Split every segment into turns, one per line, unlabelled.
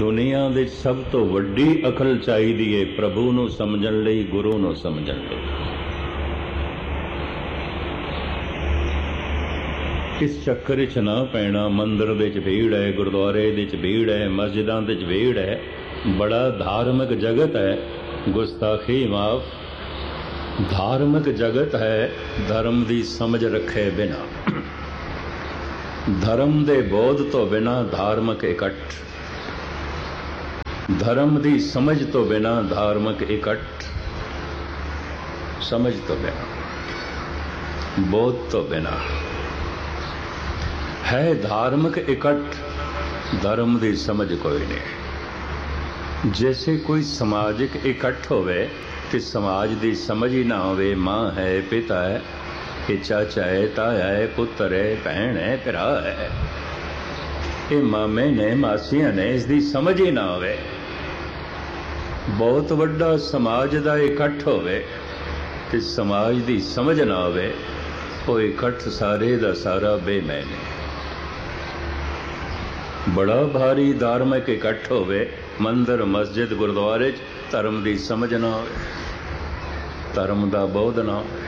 दुनिया दे सब तो वड्डी अकल चाहिदी है प्रभु नूं समझण लई, गुरु नूं समझण लई। इस चक्कर च ना पैना। मंदिर दे च भीड़ है, गुरुद्वारे दे च भीड़ है, मस्जिदां दे च भीड़ है, बड़ा धार्मिक जगत है। गुस्ताखी माफ, धार्मिक जगत है। धर्म दी समझ रखे बिना, धर्म दे बोध तो बिना धार्मिक इकट्ठ, धर्म दी समझ तो बिना धार्मिक इकट्ठ, समझ तो बिना, बोध तो बिना है धार्मिक इकट्ठ, धर्म दी समझ कोई नहीं। जैसे कोई समाजिक इकट्ठ होवे ते समाज दी समझ ही ना होवे। माँ है, पिता है, ये चाचा है, ताया है, पुत्र है, भैन है, भरा है, ये मामे ने, मासियां ने, इसकी समझ ही ना होवे। बहुत वड्डा समाज दा इकट्ठ होवे ते समाज दी समझ ना होवे, वो इकट्ठ सारे दा सारा बेमैने। बड़ा भारी धार्मिक इकट्ठ होवे, मंदिर मस्जिद गुरुद्वारे च धर्म दी समझ ना होवे, धर्म दा बोध ना होवे।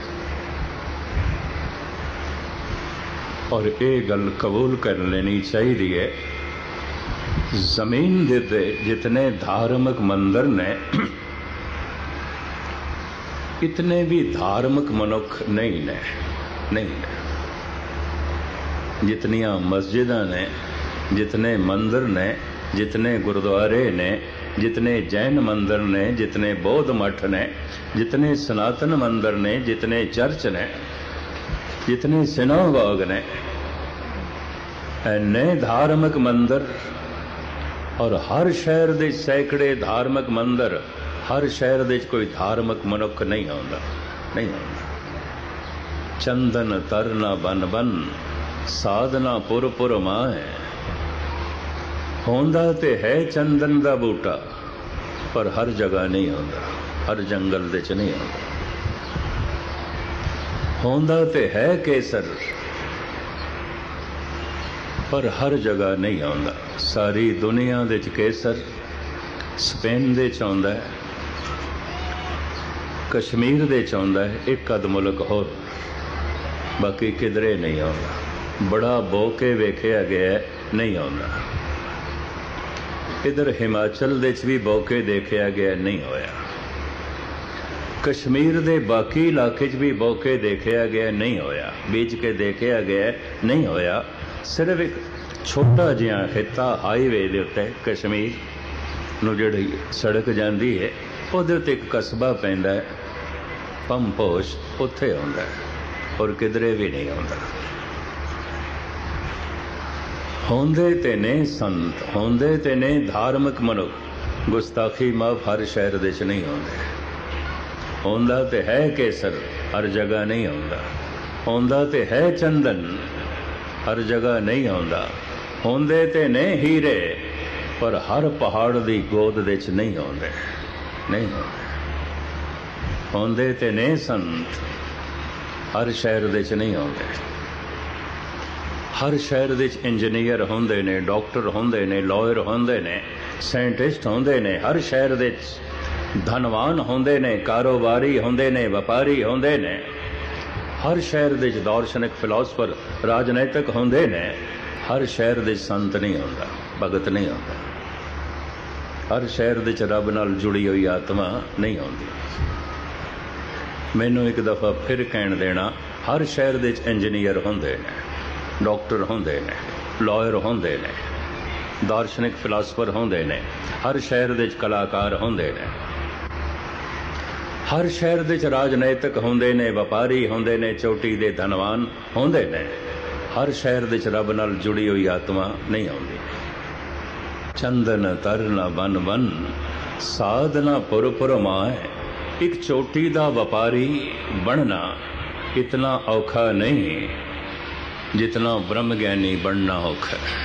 और ये गल कबूल कर लेनी चाहिए, जमीन दे जितने धार्मिक मंदिर ने, इतने भी धार्मिक मनुख नहीं ने, नहीं ने। जितनियां मस्जिदां ने, जितने मंदिर ने, जितने गुरुद्वारे ने, जितने जैन मंदिर ने, जितने बौद्ध मठ ने, जितने सनातन मंदिर ने, जितने चर्च ने, जितने सिनागोग ने, इन्ने धार्मिक मंदिर। और हर शहर दे सैकड़े धार्मिक मंदिर, हर शहर दे कोई धार्मिक मनुख नहीं आउंदा, नहीं आउंदा। चंदन तरना बन बन, साधना पुर पुर माए। होंदा ते है चंदन दा बूटा, पर हर जगह नहीं आउंदा, हर जंगल दे च नहीं आउंदा। होंदा ते है केसर, पर हर जगह नहीं आउंदा। सारी दुनिया दे च केसर स्पेन दे च आउंदा है, कश्मीर दे च आउंदा है, एक अद मुल्क होर, बाकी किधरे नहीं आउंदा। बड़ा बोके वेखिया गया है, नहीं आउंदा। इधर हिमाचल दे च भी बोके देखिया गया, नहीं होया। कश्मीर दे बाकी इलाके च भी बोके देखिया गया, नहीं होया। बीच के देखिया गया, नहीं होया। सिर्फ एक छोटा जिहा खिता हाईवे दे उत्ते कश्मीर नूं जिहड़ी सड़क जांदी है, उहदे उत्ते एक कस्बा पैंदा है पंपोश, उत्थे आउंदा है, और किधरे भी नहीं आउंदा। होंदे ते ने संत, होंदे ते ने धार्मिक मनुख, गुस्ताखी माफ हर शहर दे च नहीं आउंदे। होंदा ते है केसर, हर जगह नहीं आउंदा। होंदा ते है चंदन, हर जगह नहीं आउंदा। होंदे ते ने हीरे, पर हर पहाड़ दी गोद दे च नहीं आउंदे, नहीं आउंदे। होंदे ते ने संत, हर शहर दे च नहीं आउंदे। हर शहर दे च इंजीनियर होंदे ने, डॉक्टर होंदे ने, लॉयर होंदे ने, साइंटिस्ट होंदे ने। हर शहर दे च धनवान होंदे ने, कारोबारी होंदे ने, व्यापारी होंदे ने। हर शहर दे च दार्शनिक, फिलोसफर, राजनैतिक होंदे ने। हर शहर दे संत नहीं होंदा, भगत नहीं होंदा। हर शहर दे च रब नाल जुड़ी हुई आत्मा नहीं होंदी। मैनू एक दफ़ा फिर कहण देना, हर शहर दे च इंजीनियर होंदे ने, डॉक्टर होंदे ने, लॉयर होंदे ने, दार्शनिक फिलोसफर होंदे ने। हर शहर दे च कलाकार होंदे ने। हर शहर दे च राजनैतिक होंदे ने, व्यापारी होंदे ने, चोटी दे धनवान होंदे ने। हर शहर दे च रब नाल जुड़ी हुई आत्मा नहीं आउंदी। चंदन तरना बन बन, साधना पुर पुर माए। एक चोटी दा व्यापारी बनना इतना औखा नहीं जितना ब्रह्म ज्ञानी बनना औखा है।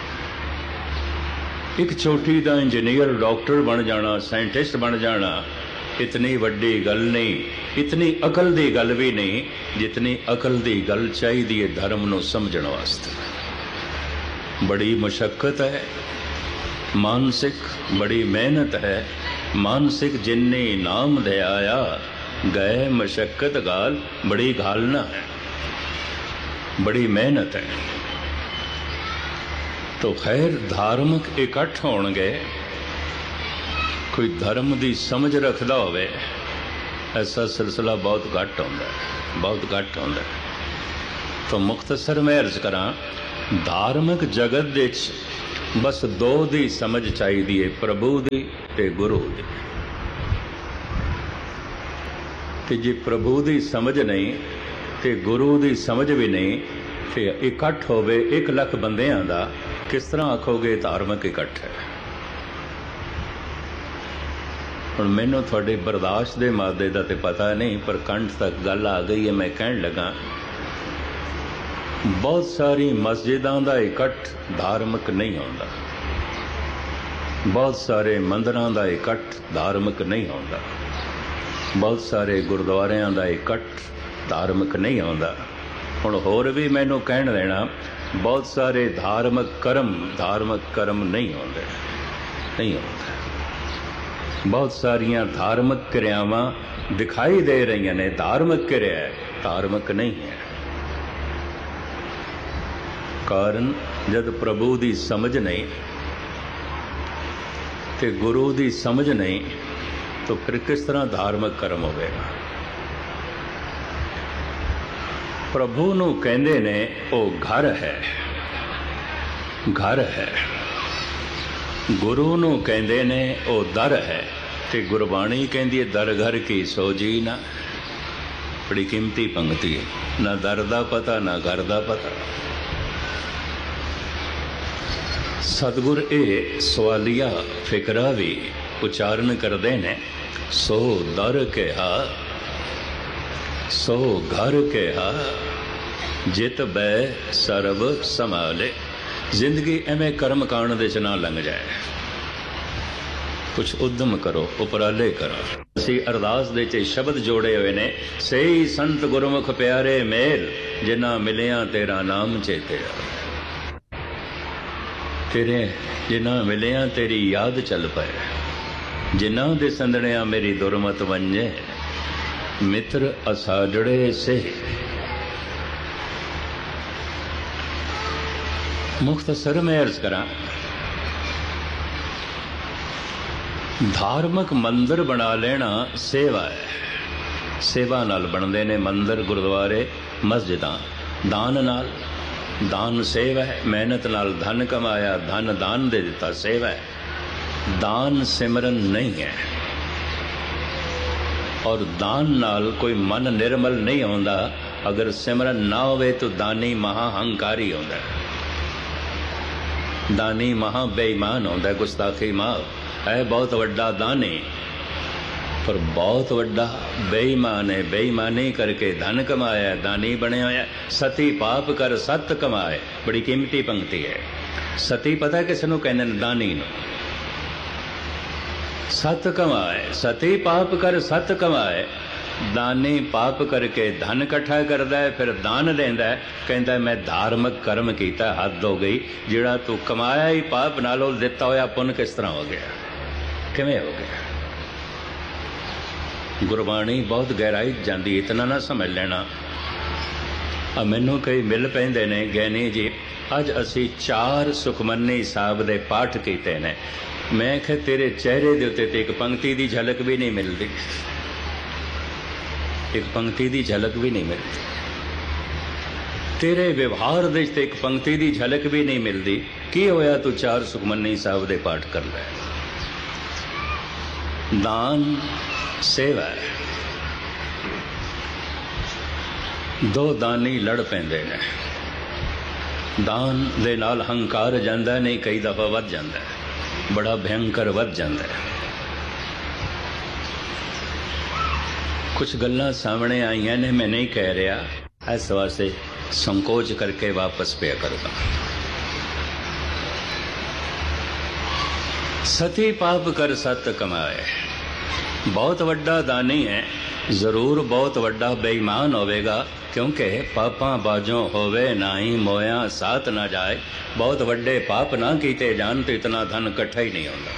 एक चोटी दा इंजीनियर, डॉक्टर बन जाना, साइंटिस्ट बन जाना इतनी वड्डी गल नहीं, इतनी अकल दी गल भी नहीं जितनी अकल दी गल चाहिदी है धर्म नूं समझण वास्ते। बड़ी मुशक्कत है, मानसिक बड़ी मेहनत है, मानसिक जिन्नी नाम ध्याया, गए मशक्कत गाल बड़ी घालना है, बड़ी मेहनत है। तो खैर धार्मिक इकट्ठ होणगे, कोई धर्म की समझ रखता होवे, ऐसा सिलसिला बहुत घट होंदा है, बहुत घट होंदा है। तो मुख्तसर मैं अर्ज करा, धार्मिक जगत दे बस दो दी समझ चाहिए, प्रभु दी ते गुरु दी। ते जे प्रभु दी समझ नहीं ते गुरु दी समझ भी नहीं, ते इकट्ठ होवे 1 लाख बंदियां दा, किस तरह आखोगे धार्मिक इकट्ठ है। हुण मैनूं तुहाडे बर्दाश्त दे मादे दा ते पता नहीं, पर कंठ तक गल आ गई है। मैं कहण लगा, बहुत सारी मस्जिदां दा इकट्ठ धार्मिक नहीं होंदा, बहुत सारे मंदिरां दा इकट्ठ धार्मिक नहीं होंदा, बहुत सारे गुरुद्वारियां दा इकट्ठ धार्मिक नहीं होंदा। हुण होर भी मैनूं कहण देना, बहुत सारे धार्मिक कर्म नहीं होंदे, नहीं होंदे। बहुत सारियां धार्मिक क्रियावां दिखाई दे रही ने धार्मिक क्रिया है, धार्मिक नहीं है। कारण जद प्रभु दी समझ नहीं ते गुरु दी समझ नहीं, तो फिर किस तरह धार्मिक कर्म होगा। प्रभु नूं कहंदे ने ओ घर है, घर है। गुरु नूं कहंदे ने ओ दर है, ते गुरबाणी कहंदी है दर घर की सोजी ना। बड़ी कीमती पंक्ति है, ना दर दा पता ना घर दा पता। सतगुर ए सवालिया फिकरा भी उच्चारण करते ने, सो दर कहा सो घर कहा, जित बै सर्व संभाले। जिंदगी एवें कर्म कांड दे च ना लंघ जाए, कुछ उद्यम करो, उपराले करो। असी अरदास दे च शब्द जोड़े हुए ने, सही संत गुरमुख प्यारे मेल, जिन्ना मिलिया तेरा नाम चेते। तेरे जिन्ना मिलिया तेरी याद चल पाए, जिन्ना दे संदणिया मेरी दुरमत वंजे, मित्र असाजड़े से। मुख्तसर में अर्ज करा, धार्मिक मंदिर बना लेना सेवा है। सेवा नाल बनते ने मंदिर, गुरुद्वारे, मस्जिदां। दान नाल, दान सेवा है। मेहनत नाल धन कमाया, धन दान दे दिता, सेवा है। दान सिमरन नहीं है। और दान नाल कोई मन निर्मल नहीं होता। अगर सिमरन ना होवे तो दानी महाहंकारी होता है, दानी महा बेईमान होता है, गुस्ताखी माफ है। बहुत वड्डा दानी पर बहुत वड्डा बेईमान है। बेईमानी करके धन कमाया, दानी बने होया। सती पाप कर सत कमाए, बड़ी कीमती पंक्ति है। सती पता किस नूं कहंदे ने? दानी नूं। सत कमाए, सती पाप कर सत कमाए। दानी पाप करके धन इकट्ठा करता है, फिर दान देंदा है, कहता है मैं धार्मिक कर्म किया, हद हो गई। जिहड़ा तू कमाया ही पाप नालों दिता होया पुन किस तरह हो गया, किवें हो गया? गुरबाणी बहुत गहराई जाती, इतना ना समझ लेना। मैनू कई मिल पैंदे ने, गैनी जी अज असी 4 सुखमनी साहब दे पाठ कीते ने। मैं आख्या तेरे चेहरे दे उत्ते ते एक पंक्ति दी झलक भी नहीं मिलती, एक पंक्ति दी झलक भी नहीं मिलती। तेरे व्यवहार दे ते एक पंक्ति दी झलक भी नहीं मिलती। की होया तू 4 सुखमनी साहब दे पाठ कर ले? दान सेवा है। 2 दानी लड़ पैंदे ने। दान दे नाल हंकार जांदा नहीं, कई दफा वध जांदा है, बड़ा भयंकर वध जांदा है। कुछ गल्लां सामने आईयां ने, मैं नहीं कह रहा, इस वास्ते संकोच करके वापस पे करदा। सती पाप कर सत कमाए। बहुत वड्डा दानी है, ਜ਼ਰੂਰ ਬਹੁਤ ਵੱਡਾ ਬੇਈਮਾਨ ਹੋਵੇਗਾ, ਕਿਉਂਕਿ ਪਾਪਾਂ ਬਾਝੋਂ ਹੋਵੇ ਨਾਹੀ ਮੋਇਆ ਸਾਥ ਨਾ ਜਾਏ। ਬਹੁਤ ਵੱਡੇ ਪਾਪ ਨਾ ਕੀਤੇ ਜਾਣ ਤੇ ਇਤਨਾ ਧਨ ਇਕੱਠਾ ਹੀ ਨਹੀਂ ਹੁੰਦਾ।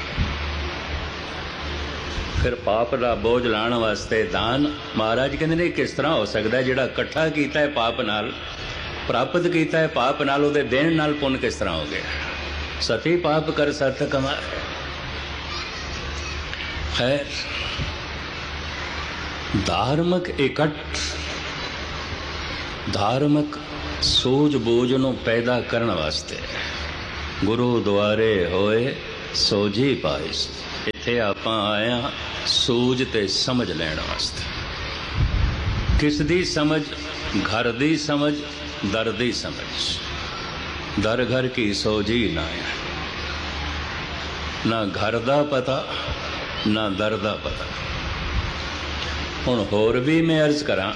ਫਿਰ ਪਾਪ ਦਾ ਬੋਝ ਲਾਉਣ ਵਾਸਤੇ ਦਾਨ, ਮਹਾਰਾਜ ਕਹਿੰਦੇ ਨੇ ਕਿਸ ਤਰ੍ਹਾਂ ਹੋ ਸਕਦਾ? ਜਿਹੜਾ ਇਕੱਠਾ ਕੀਤਾ ਹੈ ਪਾਪ ਨਾਲ, ਪ੍ਰਾਪਤ ਕੀਤਾ ਹੈ ਪਾਪ ਨਾਲ, ਉਹਦੇ ਦੇਣ ਨਾਲ ਪੁੰਨ ਕਿਸ ਤਰ੍ਹਾਂ ਹੋ ਗਿਆ? ਸਤੀ ਪਾਪ ਕਰ ਸਤ ਕਮਾ। ਖੈਰ, ਧਾਰਮਿਕ ਇਕੱਠ, ਧਾਰਮਿਕ ਸੂਝ-ਬੂਝ ਨੂੰ ਪੈਦਾ ਕਰਨ ਵਾਸਤੇ ਗੁਰੂ ਦੁਆਰੇ ਹੋਏ ਸੋਝੀ ਪਾਇਸ। ਇੱਥੇ ਆਪਾਂ ਆਏ ਹਾਂ ਸੂਝ ਤੇ ਸਮਝ ਲੈਣ ਵਾਸਤੇ। ਕਿਸ ਦੀ ਸਮਝ? ਘਰ ਦੀ ਸਮਝ, ਦਰ ਦੀ ਸਮਝ। ਦਰ ਘਰ ਕੀ ਸੋਝੀ ਨਾ ਹੈ, ਨਾ ਘਰ ਦਾ ਪਤਾ ਨਾ ਦਰ ਦਾ ਪਤਾ। ਹੁਣ ਹੋਰ ਵੀ ਮੈਂ ਅਰਜ਼ ਕਰਾਂ,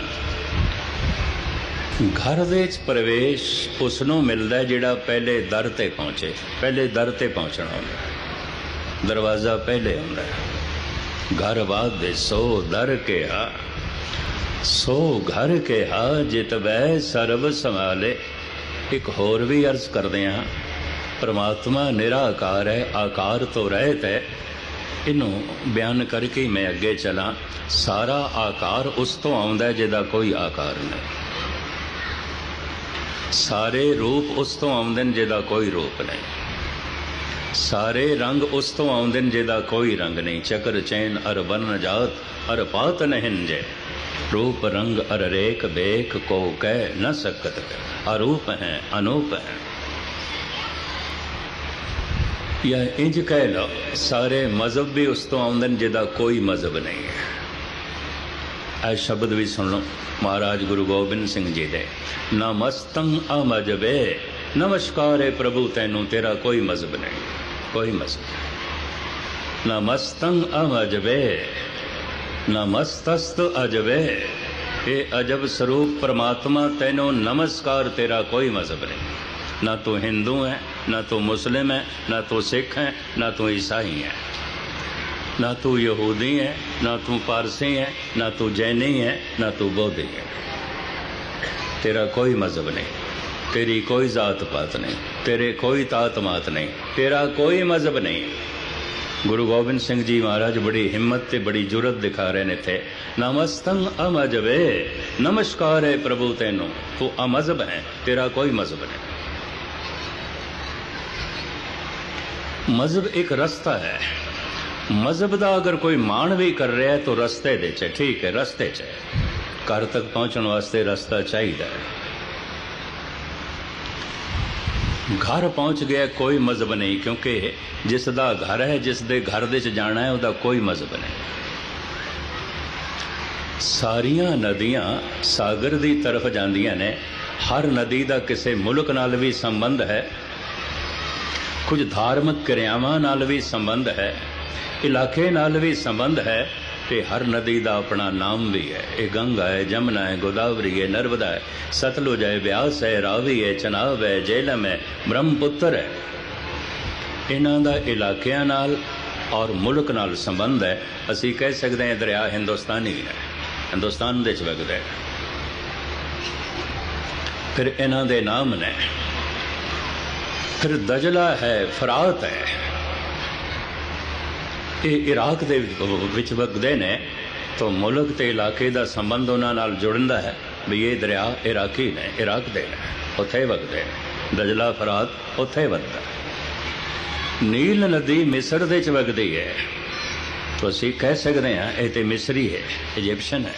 ਘਰ ਦੇ ਵਿੱਚ ਪ੍ਰਵੇਸ਼ ਉਸ ਨੂੰ ਮਿਲਦਾ ਜਿਹੜਾ ਪਹਿਲੇ ਦਰ ਤੇ ਪਹੁੰਚੇ। ਪਹਿਲੇ ਦਰ ਤੇ ਪਹੁੰਚਣਾ ਹੁੰਦਾ, ਦਰਵਾਜ਼ਾ ਪਹਿਲੇ ਹੁੰਦਾ। ਘਰ ਬਾਦ ਦੇ ਸੋ ਦਰ ਕਿਹਾ, ਸੋ ਘਰ ਕਿਹਾ, ਜਿਤ ਬੈ ਸਰਬ ਸੰਭਾਲੇ। ਇੱਕ ਹੋਰ ਵੀ ਅਰਜ਼ ਕਰਦੇ ਹਾਂ, ਪਰਮਾਤਮਾ ਨਿਰਾਕਾਰ ਹੈ, ਆਕਾਰ ਤੋਂ ਰਹਿਤ ਹੈ। ਇਹਨੂੰ ਬਿਆਨ ਕਰਕੇ ਮੈਂ ਅੱਗੇ ਚਲਾਂ। ਸਾਰਾ ਆਕਾਰ ਉਸ ਤੋਂ ਆਉਂਦਾ ਜਿਹਦਾ ਕੋਈ ਆਕਾਰ ਨਹੀਂ। ਸਾਰੇ ਰੂਪ ਉਸ ਤੋਂ ਆਉਂਦੇ ਨੇ ਜਿਹਦਾ ਕੋਈ ਰੂਪ ਨਹੀਂ। ਸਾਰੇ ਰੰਗ ਉਸ ਤੋਂ ਆਉਂਦੇ ਨੇ ਜਿਹਦਾ ਕੋਈ ਰੰਗ ਨਹੀਂ। ਚੱਕਰ ਚੈਨ ਅਰ ਬਰਨ ਜਾਤ ਅਰ ਪਾਤ ਨਹਿਨ ਜੇ, रूप रंग अर रेख बेख को कह न सकत। अरूप हैं अनूप हैं। या इंज कह लो, सारे मजहब भी उस तो आउंदे ने जिहदा कोई मजहब नहीं है। ऐ शब्द भी सुन लो महाराज गुरु गोबिंद सिंह जी दे। नमस्तं अमजबे, नमस्कार है प्रभु तैनू, तेरा कोई मजहब नहीं, कोई मजहब। नमस्तं अमजबे, नमस्तस्त अजबे। ये अजब स्वरूप परमात्मा तैनू नमस्कार, तेरा कोई मजहब नहीं। ना तू हिंदू है, ना तू मुस्लिम है, ना तू सिख है, ना तू ईसाई है, ना तू यहूदी है, ना तू पारसी है, ना तू जैनी है, ना तू बौद्धी है। तेरा कोई मजहब नहीं, तेरी कोई जात पात नहीं, तेरे कोई तात मात नहीं, तेरा कोई मजहब नहीं। गुरु गोबिंद सिंह जी महाराज बड़ी हिम्मत ते बड़ी जुरत दिखा रहे ने थे। नमस्तं अमजबे, नमस्कार है प्रभु तैनू, तू अमजहब है, तेरा कोई मजहब नहीं। मजहब एक रास्ता है। मजहब का अगर कोई मान भी कर रहा है तो रस्ते दे च, ठीक है, रस्ते च घर तक पहुंचने वास्ते रास्ता चाहिए। घर पहुंच गया कोई मजहब नहीं, क्योंकि जिस दा घर है, जिस दे घर दे च जाना है, उसदा कोई मजहब नहीं। सारियां नदियां सागर दी तरफ जांदियां ने। हर नदी दा किसी मुल्क नाल भी संबंध है, कुछ धार्मिक क्रियावां नाल भी संबंध है, इलाके नाल भी संबंध है, ते हर नदी का अपना नाम भी है। ये गंगा है, जमुना है, गोदावरी है, नर्मदा है, सतलुज है, ब्यास है, रावी है, चनाब है, झेलम है, ब्रह्मपुत्र है। इन्हां दा इलाकियां नाल और मुल्क नाल संबंध है। असी कह सकते हैं दरिया हिंदुस्तानी है, हिंदुस्तान दे च वगदा है। फिर इन्हां दे नाम ने। फिर दजला है, फरात है, ये इराक दे विच वगदे ने, तो मुल्क ते इलाके दा संबंध उन्हां नाल जुड़दा है भी ये दरिया इराकी ने, इराक दे ने, उत्थे वगदे ने। दजला फरात उत्थे वगदा। नील नदी मिस्र दे च वगदी है, तो असीं कह सकते हैं ये ते मिस्री है, इजिप्शियन है,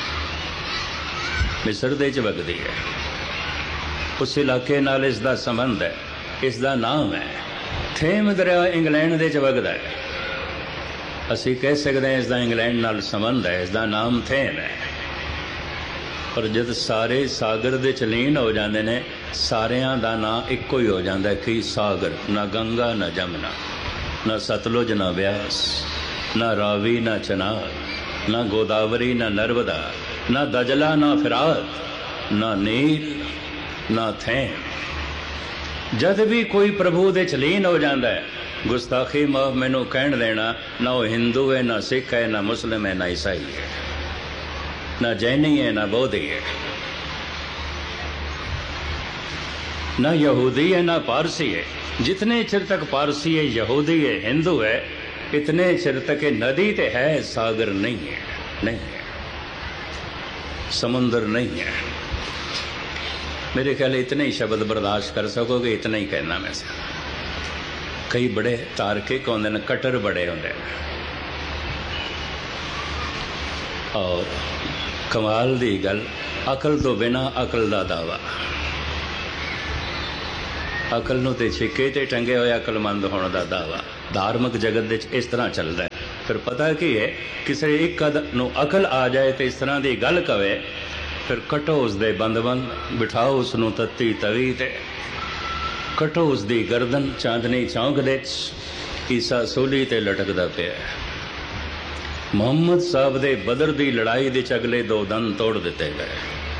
मिस्र दे च वगदी है। उस इलाके नाल इसदा संबंध है, इसदा नाम है। थेम दरिया इंग्लैंड दे च वगदा है, असी कह सकते हैं इसका इंग्लैंड नाल संबंध है, इसका नाम थेम है। पर जब सारे सागर दे लीन हो जाते हैं, सारियां दा नाम इक्को ही हो जाता है कि सागर। ना गंगा ना जमुना, ना सतलुज ना ब्यास, ना रावी ना चनाब, ना गोदावरी ना नर्मदा, ना दजला ना फिरात, ना नील ना थेम। जद भी कोई प्रभु दे लीन हो जाता है, गुस्ताखी माफ मैनू कहन देना, ना वो हिंदू है, ना सिख है, ना मुस्लिम है, ना ईसाई है। ना जैनी है ना बौद्धि है, ना यहूदी है ना पारसी है। जितने चिर तक पारसी है, यहूदी है, हिंदू है, इतने चिर तक नदी तो है, सागर नहीं है, नहीं है, समुंदर नहीं है। मेरे ख्याल इतने ही शब्द बर्दाश्त कर सकोगे, इतना ही कहना मैं से। कई बड़े तार्किक होंगे न, कट्टर बड़े होंगे, और कमाल दी गल, अकल तो बिना अकल दा दावा। अकल नूं ते छिके ते टंगे होए अकलमंद होने का दावा धार्मिक जगत दे इस तरह चलता है। फिर पता की है, किसी एक नूं अकल आ जाए तो इस तरह की गल कवे, फिर कटो उसदे बंद बिठाओ उसनूं तत्ती तवी ते, कटो उसकी गर्दन चांदनी चौंक दे, ईसा सूली ते लटकदा पिया। मुहम्मद साहब दे बदर दी लड़ाई दे अगले 2 दंद तोड़ दिते गए।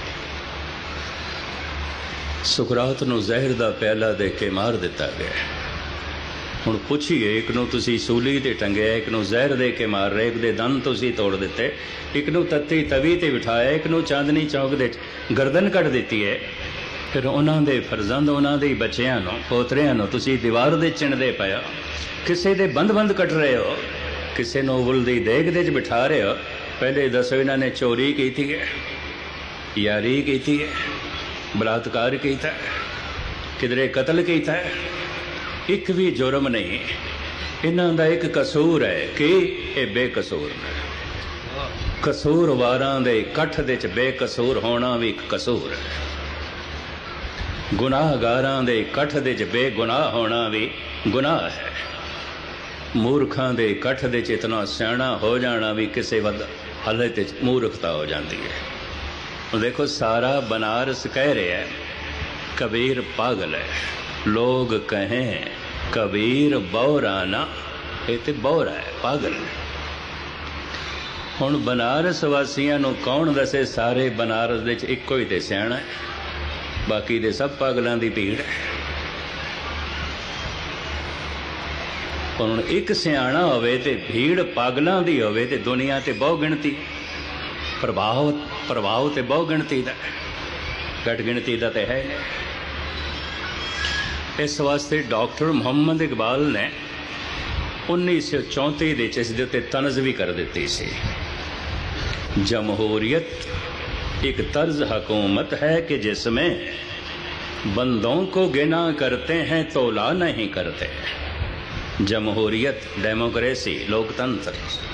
सुकरात नूं जहर दा प्याला दे के मार दिता गया। हुण पुछिए, एक नूं तुसीं सूली ते टंगिया, एक नूं जहर दे के मार रहे, एक दे दंद तुसीं तोड़ दिते, एक नूं तत्ती तवी ते बिठाया, एक नूं चांदनी चौक दे गर्दन कट दिती है। फिर उन्हां दे फरजंद, उन्हां दे बच्चियां नूं, पोतरियां नूं तुसीं दीवार दे चिणदे पए, किसे दे बंद कट रहे हो, किसे नूं उबल दी देग दे बिठा रहे हो। पहले दसो, इन्हां ने चोरी की है, यारी की है, बलात्कार किया, किधरे कतल किया, एक भी जुर्म नहीं। इन्हां दा एक कसूर है कि ये बेकसूर ने। कसूरवारां दे कठ दे च बेकसूर होना भी एक कसूर है। गुनाहगारां दे कठ दे च बेगुनाह होना भी गुनाह है। मूर्खां दे कठ दे च इतना सियाणा हो जाना भी किसी हालत मूर्खता हो जाती है। देखो, सारा बनारस कह रहे हैं कबीर पागल है। लोग कहें कबीर बौराना, ये तो बौरा है, पागल है। हुण बनारस वासियां नूं कौन दसे, सारे बनारस दे च इक्को ही ते सियाणा है, बाकी दे सब पागलों की भीड़ है। हुण एक सियाणा होवे ते भीड़ पागलों की होवे ते दुनिया ते बहु गिणती, प्रभाव तो बहु गिणती का, घट गिणती का तो है नहीं। इस वास्ते डॉक्टर मुहम्मद इकबाल ने 1934 इसके उत्ते तनज भी कर दी सी। जमहूरियत एक तर्ज हुकूमत है कि जिसमें बंदों को गिना करते हैं तोला नहीं करते। जमहूरियत, डेमोक्रेसी, लोकतंत्र।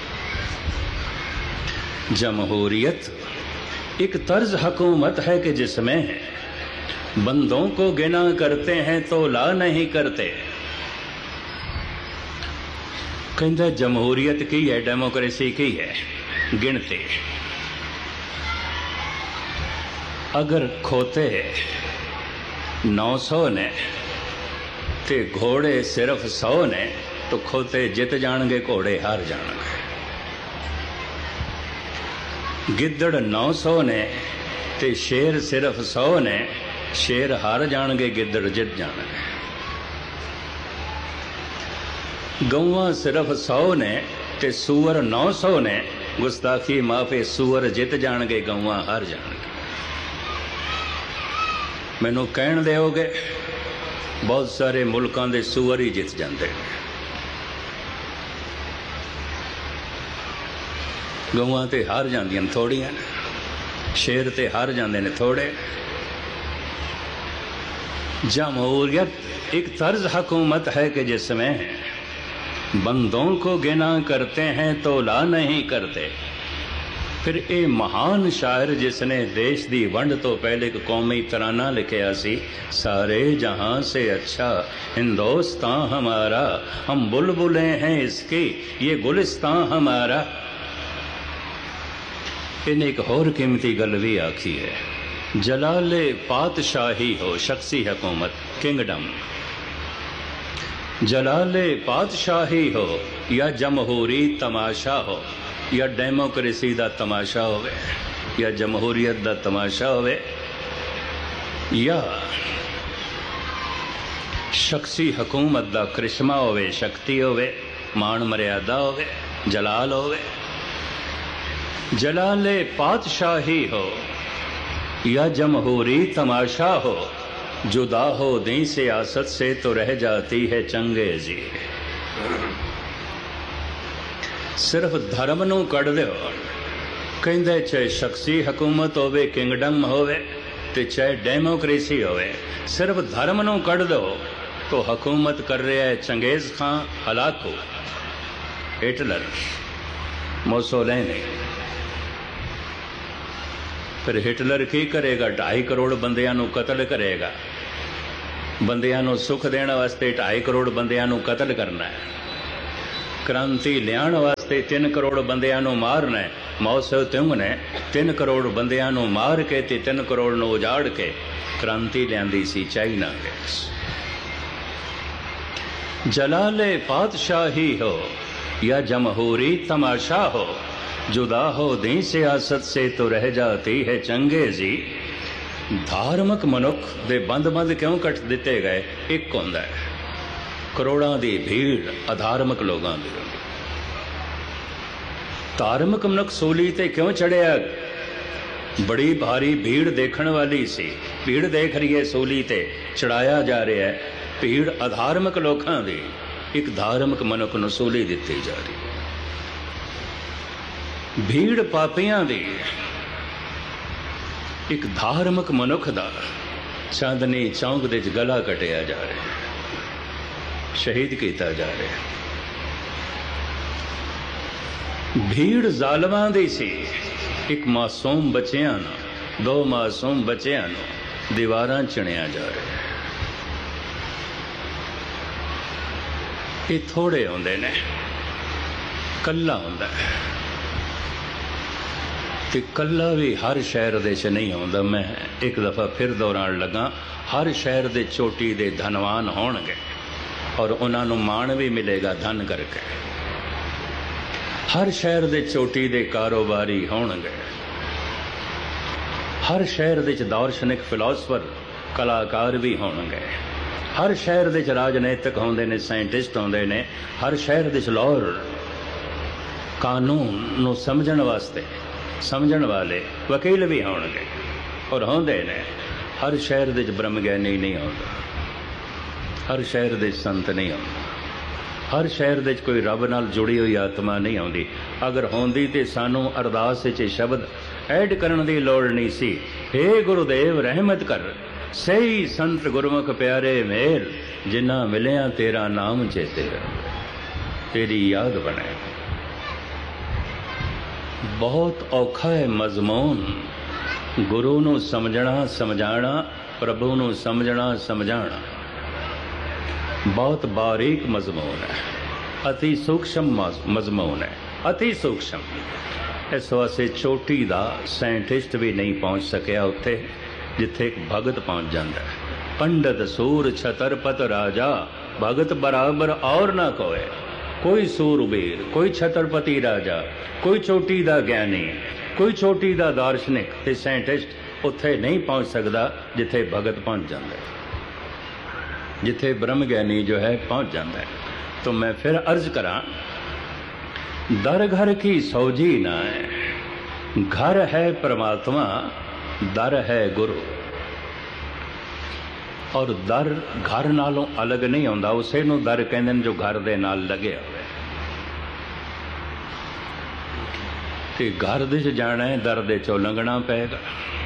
जमहूरियत एक तर्ज हुकूमत है कि जिसमें बंदों को गिना करते हैं तोला नहीं करते। कहता जमहूरियत की है, डेमोक्रेसी की है, गिनते। अगर खोते 900 ने ते घोड़े सिर्फ 100 ने, तो खोते जित जाणगे, घोड़े हार जाणगे। गिद्दड़ 900 ने ते शेर सिर्फ 100 ने, शेर हार जाणगे, गिद्दड़ जित जाणगे। गौवां सिर्फ 100 ने ते सूअर 900 ने, गुस्ताखी माफे, सूअर जित जाणगे, गौवां हार जाणगे। मैनू कहण दिओगे, बहुत सारे मुल्कां दे सूअर ही जित जांदे ने, गौवां ते हार जांदियां थोड़ियां ने, शेर ते हार जांदे ने थोड़े। जमहूरियत एक तर्ज हुकूमत है कि जिसमें बंदों को गिना करते हैं तोला नहीं करते। फिर ये महान शायर जिसने देश दी वंड तो पहले एक कौमी तराना लिखिया सी, सारे जहां से अच्छा हिंदुस्तान हमारा, हम बुलबुलें हैं इसकी, ये गुलिस्तान हमारा। इन्हें एक होर कीमती गल भी आखी है, जलाले पातशाही हो, शख्सी हुकूमत, किंगडम। जलाले पातशाही हो या जमहूरी तमाशा हो, या डेमोक्रेसी दा तमाशा होवे, या जमहूरियत दा तमाशा होवे, या शख्सी हुकूमत दा करिश्मा होवे, शक्ति होवे, मान मर्यादा होवे, जलाल होवे। जलाले पातशाही हो या जमहूरी तमाशा हो, जुदा हो दी सियासत से तो रह जाती है चंगेजी। सिर्फ धर्म नूं कढ़ दिओ, कहंदे चाहे शख्सी हुकूमत होवे, किंगडम होवे ते चाहे डेमोक्रेसी होवे, सिर्फ धर्म नूं कढ़ दो तो हुकूमत कर रहा है चंगेज खां, हलाकू, हिटलर, मुसोलिनी। फिर हिटलर की करेगा? 2.5 करोड़ बंदियां नूं कतल करेगा। बंदियां नूं सुख देण वास्ते 2.5 करोड़ बंदियां नूं कतल करना है। क्रांति लियाण वास्ते 3 करोड़ बंदियां नूं मारना है। माओ से तुंग ने 3 करोड़ बंदियां नूं मार के ते 3 करोड़ नूं उजाड़ के क्रांति लियांदी सी चाइना विच। जलाले पातशाही हो या जमहूरी तमाशा हो, जुदा हो दी सियासत से तो रह जाती है चंगेजी। धार्मिक मनुख दे बंद बंद क्यों कट दिते गए? एक होंदा है करोड़ां दी भीड़ अधार्मिक लोगां दी। धार्मिक मनुख सूली ते क्यों चढ़िया? बड़ी भारी भीड़ देखण वाली सी, भीड़ देख रही है सूली ते, चढ़ाया जा रहा है। भीड़ अधार्मिक लोकां दी, एक धार्मिक मनुख नूं सूली दित्ती जा रही है। भीड़ पापियां दी, एक धार्मिक मनुख दा चांदनी चौंक दे गला कटिया जा रहा, शहीद किया जा रहा। भीड़ जालमां दी सी, एक मासूम बच्चियां नूं, 2 मासूम बच्चियां नूं दीवारां चिणिया जा रहा। ये थोड़े होंदे ने, कल्ला होंदा है ते कल्ला भी हर शहर दे च नहीं होंदा। मैं एक दफ़ा फिर दोहराण लगा, हर शहर दे चोटी दे धनवान होणगे और उन्हां नूं माण भी मिलेगा धन करके। हर शहर दे चोटी दे कारोबारी होणगे। हर शहर दे च दार्शनिक फिलोसफर कलाकार भी होणगे। हर शहर दे च राजनीतिक होंदे ने, साइंटिस्ट होंदे ने। हर शहर दे च लॉयर, कानून नूं समझण वास्ते समझण वाले वकील भी होणगे और होंदे ने। हर शहर दे ब्रह्म ज्ञानी नहीं होंदा, हर शहर दे संत नहीं होंदा, हर शहर दे कोई रब नाल जुड़ी हुई आत्मा नहीं होंदी। अगर होंदी ते सानू अरदास च शब्द ऐड करन दी लोड़ नहीं सी। हे गुरुदेव रहमत कर, सही संत गुरमुख प्यारे मेल, जिन्ना मिलिया तेरा नाम चेते, तेरी याद बने। बहुत औखा है मजमून, गुरु नूं समझना समझाना, प्रभु नूं समझना समझाना। बहुत बारीक मजमून है, अति सूक्ष्म मजमून है, अति सूक्ष्म। इस वास्ते चोटी दा साइंटिस्ट भी नहीं पहुंच सकिया उत्थे जिथे एक भगत पहुंच जाता है। पंडित सूर छतरपत राजा, भगत बराबर और ना कोई। कोई सूरबीर, कोई छतरपति राजा, कोई चोटी दा ज्ञानी, कोई चोटी दा दार्शनिक ते साइंटिस्ट उत्थे नहीं पहुंच सकता जिथे भगत पहुंच जाता है, जिथे ब्रह्म ज्ञानी जो है पहुंच जाता है। तो मैं फिर अर्ज करा, दर घर की सौजी ना है, घर है परमात्मा, दर है गुरु। और दर घर नालों अलग नहीं होंदा, उसे नूं दर कहंदे ने जो घर दे नाल लगे होवे। ते घर दे च जाना है, दर दे चों लंघना पेगा।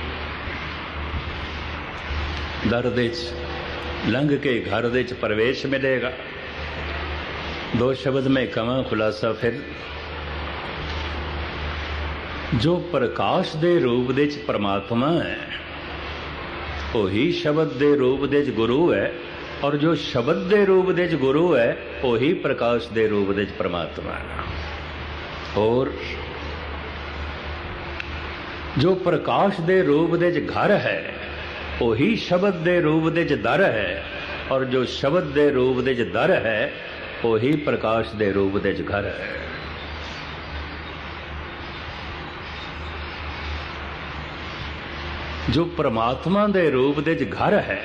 दर दे च लंघ के घर दे च प्रवेश मिलेगा। 2 शब्द में कवां खुलासा फिर, जो प्रकाश दे रूप दे च परमात्मा है, वही शब्द दे रूप दे च गुरु है, और जो शब्द दे रूप दे च गुरु है वही प्रकाश दे रूप दे च परमात्मा है। और जो प्रकाश दे रूप दे च घर है वही शब्द दे रूप दे च दर है, और जो शब्द दे रूप दे च दर है वही प्रकाश दे रूप दे च घर है। जो परमात्मा दे रूप दे च घर है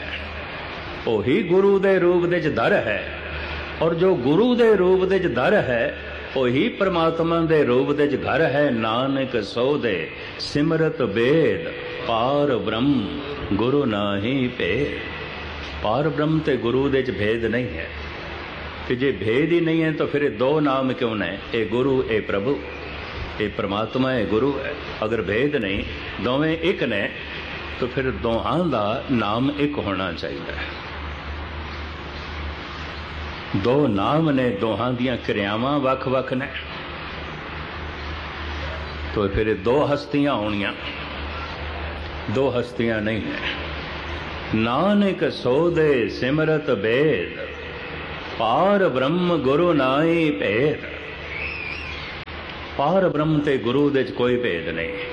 वही गुरु दे रूप दे च दर है, और जो गुरु दे रूप दे च दर है ਉਹੀ परमात्मा दे रूप दे घर है। नानक सो दे सिमरत बेद पार ब्रह्म गुरु नाही भेद। पार ब्रह्म ते गुरु दे च भेद नहीं है। कि जे भेद ही नहीं है तो फिर दो नाम क्यों ने? ए गुरु ए प्रभु, ए परमात्मा ए गुरु है। अगर भेद नहीं, दोवें एक ने, तो फिर दोहां दा नाम एक होना चाहिए। दो नाम ने, दोहां दियां क्रियावां वख वख ने, तो फिर दो हस्तियां होनियां, दो हस्तियां नहीं है। नानक सो दे सिमरत बेद पार ब्रह्म गुरु नाई भेद। पार ब्रह्म ते गुरु दे कोई भेद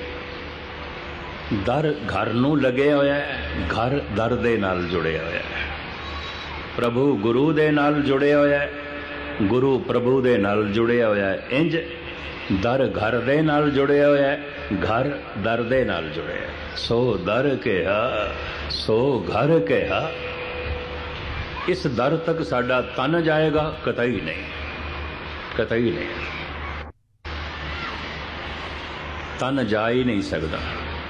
नहीं। दर घर नूं लगे होया है, घर दर दे नाल जुड़े होया है। प्रभु गुरु दे नाल जुड़े होया है, गुरु प्रभु दे नाल जुड़े होया है। इंज दर घर दे नाल जुड़े होया है, घर दर दे नाल जुड़े है। सो दर कहा सो घर कहा। इस दर तक साडा तन जाएगा? कतई नहीं, कतई नहीं। तन जा ही नहीं सकता।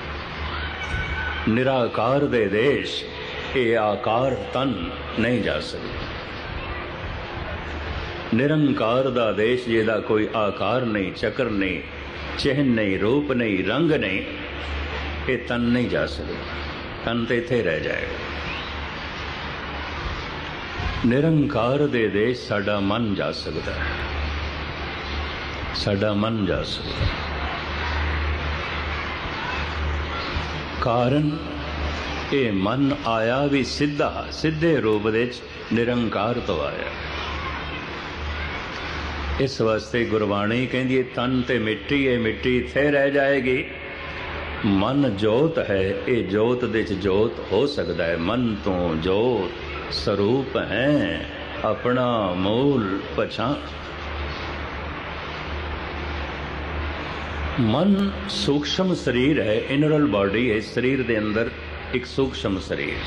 निराकार दे देश ये आकार तन नहीं जा सकता। निरंकार दा देश जिहदा कोई आकार नहीं, चक्र नहीं, चिन्ह नहीं, रूप नहीं, रंग नहीं, ये तन नहीं जा सकता। तन तो इत्थे रह जाएगा। निरंकार दे देश साडा मन जा सकता है, साडा मन जा सकता है। कारण ये मन आया भी सीधा, सीधे रूप दे निरंकार तो आया। इस वास्ते गुरबाणी कहती है तन ते मिट्टी है, मिट्टी इत्थे रह जाएगी। मन जोत है, ये जोत दे जोत हो सकता है। मन तो जोत स्वरूप है, अपना मूल पछाण। मन सूक्ष्म शरीर है, इनरल बॉडी है। शरीर के अंदर एक सूक्ष्म शरीर।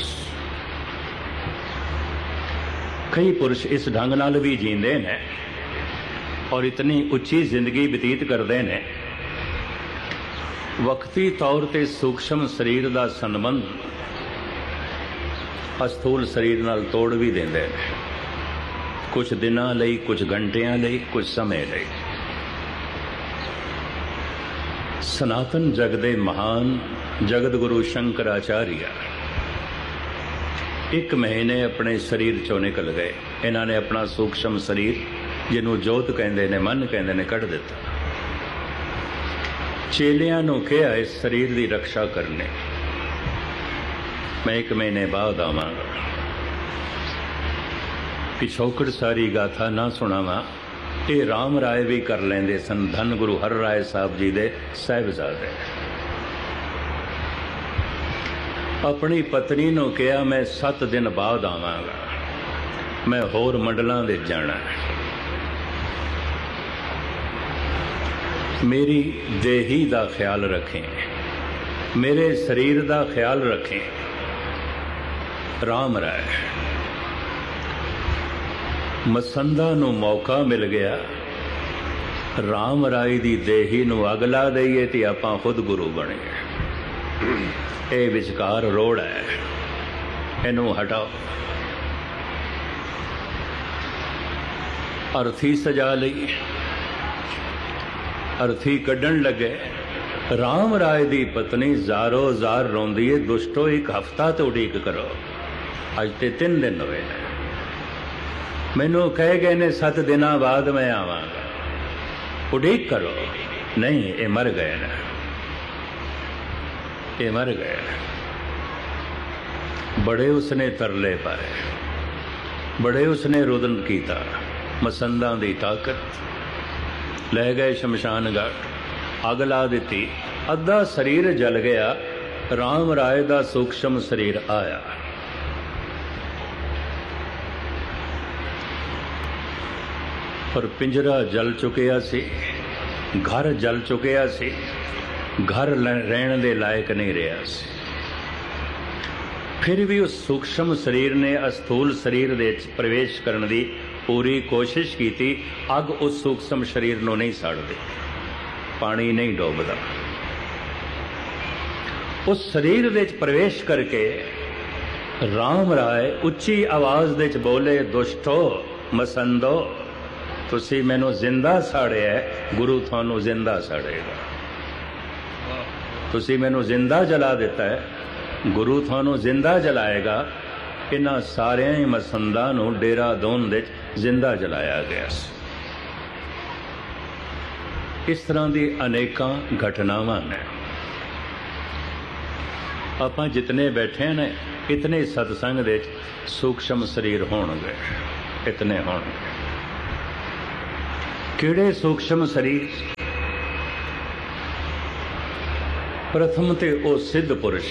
कई पुरुष इस ढंग नाल भी जींदे ने और इतनी उच्ची जिंदगी बतीत करते हैं, वक्ती तौर ते सूक्ष्म शरीर का संबंध अस्थूल शरीर नाल तोड़ भी देंदे ने। कुछ दिनां लई, कुछ घंटियां लई, कुछ समय लई। सनातन जग दे महान जगत गुरु शंकराचार्य 1 महीने अपने शरीर चों निकल गए। इन्होंने अपना सूक्ष्म शरीर, जिन्हों जोत कहते ने, मन कहते ने, कढ़ दिता। चेलियां नूं कहा इस शरीर की रक्षा करने, मैं 1 महीने बाद आवांगा। पिछोकड़ सारी गाथा ना सुनावा, ये राम राय भी कर लेंदे सन। धन गुरु हर राय साहब जी दे साहिबजादे अपनी पत्नी नूं कहा मैं 7 दिन बाद आवांगा, मैं होर मंडलां दे जाना है। मेरी देही दा ख्याल रखें, मेरे शरीर दा ख्याल रखें। राम राय मसंदा नूं मौका मिल गया, राम राय दी देही नूं अग ला दईए ते आपां खुद गुरु बणीए। ये विचकार रोड़ है, इनू हटाओ। अर्थी सजा लई, अर्थी कढ़न लगे। राम राय दी पत्नी जारो जार रोंदी है, दुष्टो 1 हफ्ता तो उड़ीक करो। अज ते 3 दिन हुए ने, मैनू कह गए ने 7 दिन बाद मैं आवांगा, उड़ीक करो। नहीं, ये मर गए ना, ये मर गए। बड़े उसने तरले पाए, बड़े उसने रुदन किया। मसंदा दी ताकत ले गए शमशान घाट, अग ला दी। अद्धा शरीर जल गया, राम राय दा सूक्ष्म शरीर आया। पर पिंजरा जल चुकिया सी, घर जल चुकिया सी, घर रहने दे लायक नहीं रहा सी। फिर भी उस सूक्ष्म शरीर ने अस्थूल शरीर दे प्रवेश करने की पूरी कोशिश की थी, अग उस सूक्ष्म शरीर को नहीं साड़ती, पानी नहीं डोबदा। उस शरीर दे प्रवेश करके राम राय उच्ची आवाज दे बोले, दुष्टो मसंदो, तुसी मैनू जिंदा साड़िया है, गुरु थानू जिंदा साड़ेगा। तुसी मैनू जिंदा जला दिता है, गुरु थानू जिंदा जलाएगा। इन्हां सारियां ही मसंदा नू डेरा दोन दे जिंदा जलाया गया। इस तरह की अनेकां घटनावां ने। आपां जितने बैठे ने इतने सत्संग दे सूक्ष्म शरीर होणगे, इतने होणगे। किहड़े सूक्ष्म शरीर? प्रथम ते ओ सिद्ध पुरुष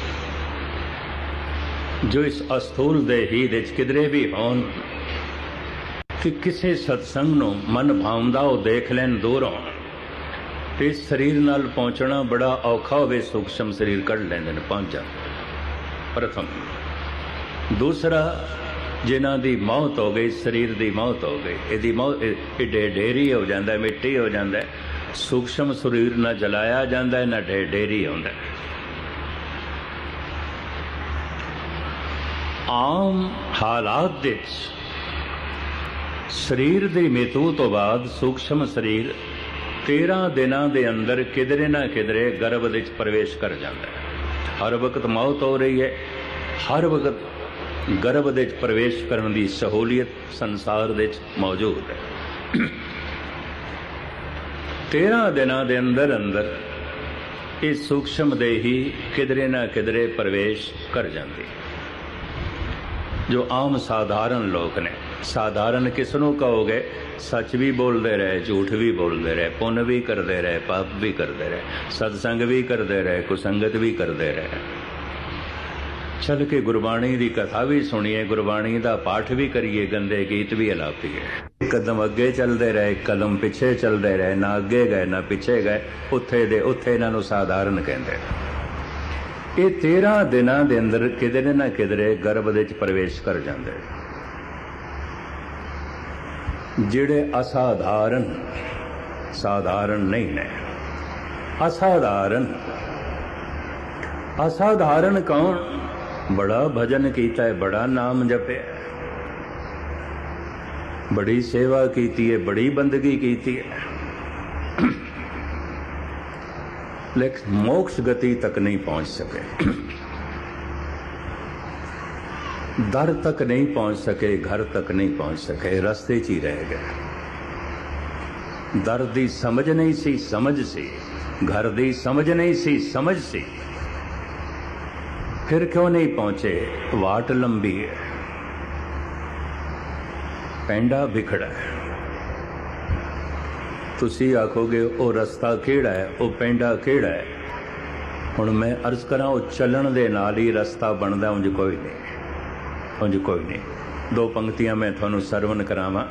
जो इस अस्थूल देही दे किधरे भी होन कि किसी सत्संग नूं मन भावदा वो देख लैन दूरों, तो इस शरीर नाल पहुंचना बड़ा औखा होवे, सूक्ष्म शरीर कढ़ लैंदे ने, पहुंच जाते। प्रथम। दूसरा, जिन्हां दी मौत हो गई, शरीर दी मौत हो गई, इहदी मौत ढेरी हो जाता है, मिट्टी हो जाता है। सूक्ष्म शरीर ना जलाया जाता है, ना ढेरी होंदा है। आम हालात दे शरीर की मृत्यु तो बाद सूक्ष्म शरीर 13 दिनों के अंदर किधरे ना किधरे गर्भ विच प्रवेश कर जाता है। हर वक्त मौत हो रही है, हर वक्त गर्भ विच प्रवेश करने की सहूलियत संसार विच मौजूद है। 13 दिनों के अंदर अंदर ये सूक्ष्म देही किधरे ना किधरे प्रवेश कर जाती। जो आम साधारण लोग ने, साधारण किसनों कहोगे? सच भी बोलते रहे, झूठ भी बोलते रहे, पुण्य भी करते रहे, पाप भी करते रहे, सत्संग भी करते रहे, कुसंगत भी करते रहे, चल के गुरबाणी की कथा भी सुनिए, गुरबाणी का पाठ भी करिए, गंदे गीत भी अलापीए। कदम अगे चलते रहे, कदम पिछे चलते रहे, ना अगे गए ना पिछे गए, उत्थे दे उत्थे इन्हां नूं साधारण कहते। ये 13 दिनों के अंदर किधरे ना किधरे गर्भ विच प्रवेश कर जाते। जिहड़े असाधारण, साधारण नहीं ने, असाधारण। असाधारण कौन? बड़ा भजन कीता है, बड़ा नाम जपे, बड़ी सेवा कीती है, बड़ी बंदगी कीती है, लेकिन मोक्ष गति तक नहीं पहुंच सके, दर तक नहीं पहुंच सके, घर तक नहीं पहुंच सके, रस्ते च ही रह गए। दर दी समझ नहीं सी, समझ सी, घर दी समझ नहीं सी, समझ सी, फिर क्यों नहीं पहुंचे? वाट लंबी है, पैंडा बिखड़ा है। तुसी आखोगे वो रस्ता केड़ा है, वो पेंडा केड़ा है? हुण मैं अर्ज करा, वो चलन दे नाल ही रस्ता बनदा, उंज कोई नहीं, उंज कोई नहीं। 2 पंक्तियां मैं थानू सरवण करावां।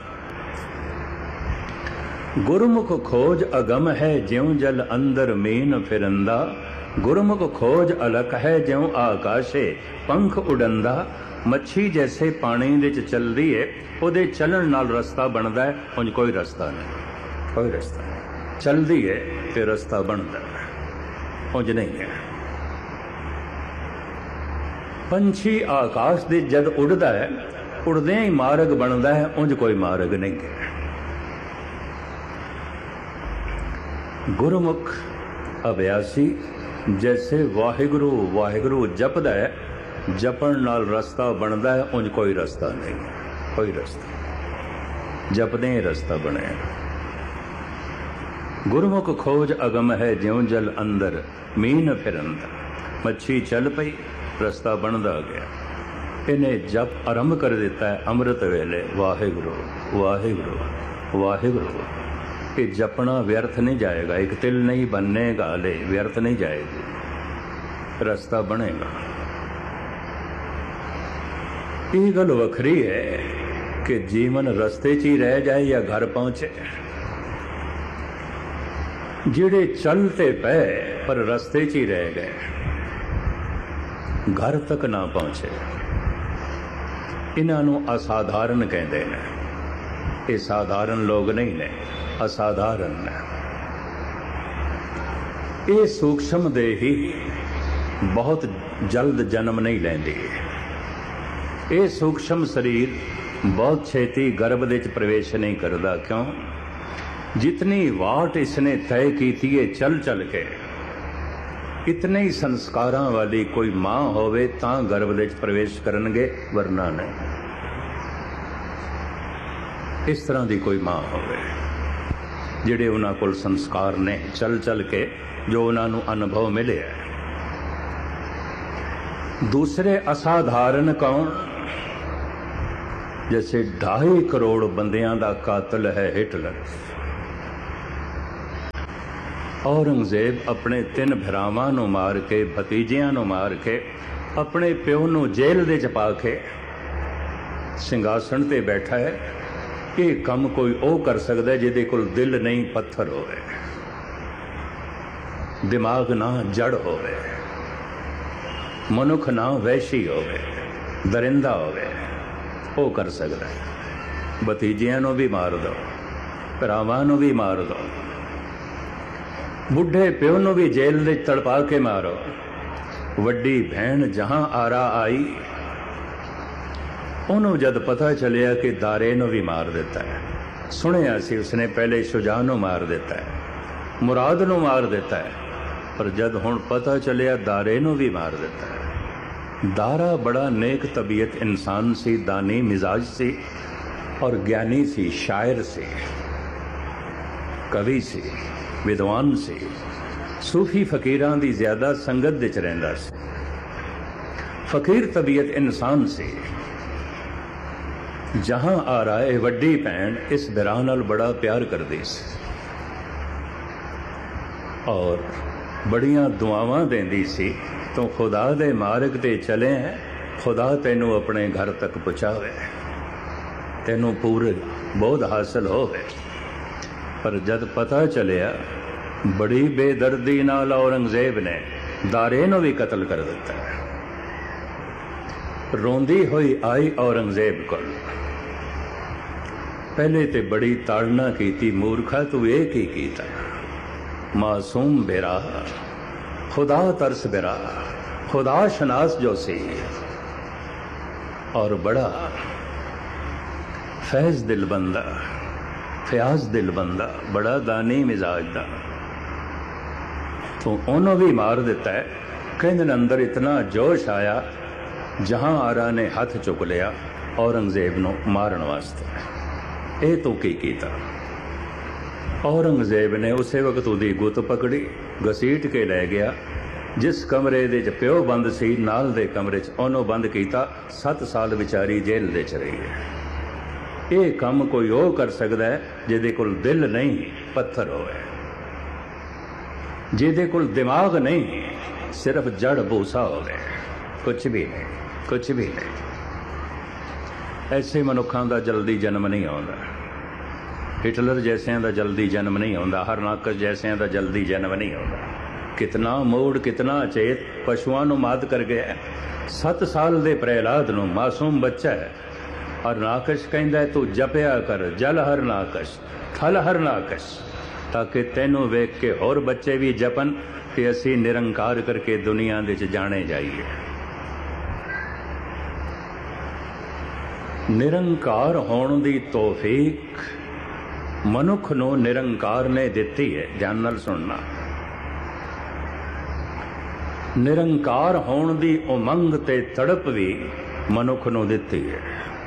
गुरमुख खोज अगम है, ज्यों जल अंदर मीन फिरंदा, गुरमुख खोज अलख है, ज्यों आकाशे पंख उड़ंदा। मच्छी जैसे पानी दे च चलदी है, उहदे चलन नाल रस्ता बनदा है, उंज कोई रस्ता नहीं, कोई रास्ता नहीं। चलती है तो रास्ता बनता है, उंज नहीं है। पंछी आकाश दे जद उड़ता है, उड़दे ही मार्ग बनता है, उंज कोई मार्ग नहीं है। गुरमुख अभ्यासी जैसे वाहिगुरु वाहिगुरु जपदा है, जपण नाल रास्ता बनता है, उंज कोई रास्ता नहीं, कोई रास्ता, जपदे ही रास्ता बने। गुरमुख खोज अगम है, ज्यों जल अंदर मीन फिरंदा। मच्छी चल पई, रास्ता बनता गया। इन्हें जप आरंभ कर दिता है अमृत वेले, वाहिगुरु वाहिगुरु वाहिगुरु। ये जपना व्यर्थ नहीं जाएगा, एक तिल नहीं बननेगा, ले व्यर्थ नहीं जाएगी, रास्ता बनेगा। ये गल वखरी है कि जीवन रस्ते च ही रह जाए या घर पहुंचे। जिहड़े चलते पे पर रस्ते च ही रह गए, घर तक ना पहुंचे, इन्हां नूं असाधारण कहते हैं। ये साधारण लोग नहीं ने, असाधारण ने। ये सूक्ष्म देह ही बहुत जल्द जन्म नहीं लेंदी। ये सूक्ष्म शरीर बहुत छेती गर्भ दे प्रवेश नहीं करता। क्यों? जितनी वाट इसने तय की है चल चल के, इतने ही संस्कारां वाली कोई मां होवे तां गर्भ दे प्रवेश करनगे, वरना नहीं। इस तरह की कोई मां होवे जिहड़े उन्हां कोल संस्कार ने चल चल के जो उन्हां नूं अनुभव मिले। दूसरे असाधारण कौन? जैसे 2.5 करोड़ बंदियां दा कातिल है हिटलर। औरंगजेब अपने 3 भरावां नूं मार के, भतीजियां नूं मार के, अपने प्यो नूं जेल दे च पा के सिंघासन ते बैठा है। ये काम कोई ओ कर सकता है जिहदे कोल दिल नहीं, पत्थर होवे, दिमाग ना जड़ होवे, मनुख ना वैशी होवे, दरिंदा होवे, वो कर सकता है। भतीजियां नूं भी मार दो, भरावां नूं भी मार दो, बुढ़े प्यो नूं भी जेल दे तड़पा के मारो। वड्डी भैन जहां आरा आई, उन्होंने जद पता चलिया कि दारे नूं भी मार देता है। सुनिया सी उसने पहले शुजा नूं मार देता है, मुराद नूं मार देता है, पर जद हुण पता चलिया दारे नूं भी मार देता है। दारा बड़ा नेक तबीयत इंसान सी, दानी मिजाज सी और ज्ञानी सी, शायर सी, कवि सी, विद्वान सी, सूफी फकीरां दी ज्यादा संगत विच रहिंदा सी। फकीर तबीयत इंसान सी। जहां आ रहा है वड्डी भैन इस बिरा नाल बड़ा प्यार करदी सी और बड़ियां दुआवां देंदी सी। तो खुदा दे मार्ग ते चले हैं, खुदा तेनू अपने घर तक पहुंचावे, तेनू पूरे बोध हासिल होवे। पर जद पता चलिया बड़ी बेदर्दी नाल औरंगजेब ने दारे नूं भी कतल कर दिता है। रोंदी हुई आई औरंगजेब को। पहले ते बड़ी ताड़ना की, मूर्खा तू ये की कीता, मासूम बेरा, खुदा तरस बेरा, खुदा शनास जो सी और बड़ा फैज दिल बंदा, फयाज दिल बंदा, बड़ा दानी मिजाज दा, तो उन्होंने भी मार दिता है। कहने अंदर इतना जोश आया, जहां आरा ने हाथ चुक लिया औरंगजेब नूं मारन वास्ते। ये तो की कीता? औरंगजेब ने उसे वक्त उहदी गुत पकड़ी, घसीट के लै गया। जिस कमरे दे च प्यो बंद सी, नाल दे कमरे च ओनू बंद किया। 7 साल विचारी जेल दे च रही है। ये काम कोई ओ कर सकता है जिहदे कोल दिल नहीं, पत्थर होवे, जिहदे कोल दिमाग नहीं, सिर्फ जड़ भूसा होवे, कुछ भी नहीं, कुछ भी नहीं। ऐसे मनुखों का जल्दी जन्म नहीं आता। हिटलर जैसियां का जल्दी जन्म नहीं आता, हरनाकश जैसियां का जल्दी जन्म नहीं आता। कितना मूड, कितना चेत, पशुओं को मात कर गया। 7 साल के प्रहलाद नूं, मासूम बच्चा है, हरनाकश कहंदा तू जपिया कर, जल हरनाकश, थल हरनाकश, ताकि तेनों वेख के होर बच्चे भी जपन कि असी निरंकार करके दुनिया दे च जाने जाइए। निरंकार होने की तौफीक मनुख नूं निरंकार ने दिती है। ध्यान नाल सुनना। निरंकार होने की उमंग ते तड़प भी मनुख नूं दिती है।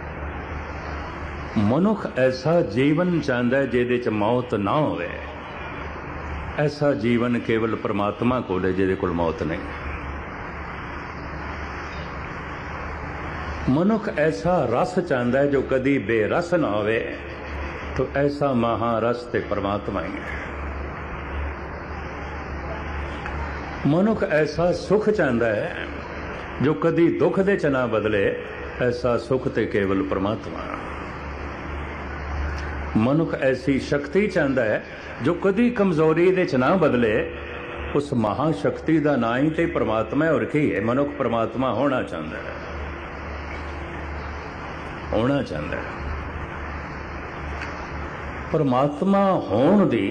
मनुख ऐसा जीवन चाहता है जिहदे च मौत ना होवे। ऐसा जीवन केवल परमात्मा कोल है जिहदे कोल मौत नहीं। मनुख ऐसा रस चाहता है जो कदी बेरस ना होवे। तो ऐसा महारस ते परमात्मा ही है। मनुख ऐसा सुख चाहता है जो कदी दुख दे च ना बदले। ऐसा सुख ते केवल परमात्मा। मनुख ऐसी शक्ति चाहता है जो कदी कमजोरी दे च ना बदले। उस महाशक्ति का ना ही ते परमात्मा है। और की है? मनुख परमात्मा होना चाहता है, होना चाहता है। परमात्मा होण दी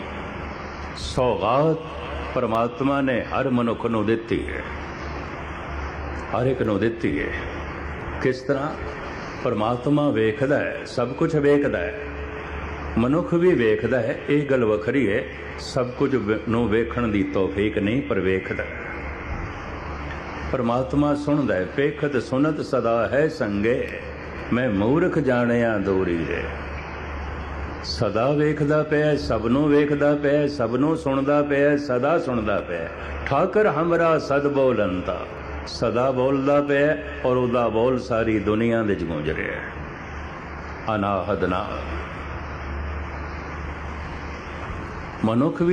सौगात परमात्मा ने हर मनुख नूं दित्ती है, हर एक नूं दित्ती है। किस तरह? परमात्मा वेखदा है, सब कुछ वेखदा है, मनुख भी वेखदा है। ये गल वखरी है, सब कुछ नूं वेखण दी तौफीक नहीं, पर वेखदा है। परमात्मा सुनदा है, पेखत सुनत सदा है संगे, मैं मूर्ख जाणिया दूरी है। सदा वेखदा पिया, सबनों वेखदा पिया, सबनों सुनदा पिया, सदा सुनदा पिया। ठाकर हमरा सद बोलंता, सदा बोलदा पिया और उहदा बोल सारी दुनिया दे च गूंज रिहा है। अनाहद नाल मनुख भी